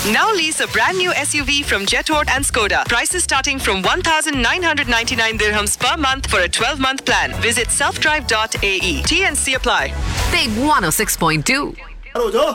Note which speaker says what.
Speaker 1: Now lease a brand new SUV from Jetort and Skoda. Prices starting from 1,999 dirhams per month for a 12-month plan. Visit selfdrive.ae. T&C apply.
Speaker 2: Big 106.2.
Speaker 3: Hello, Joe.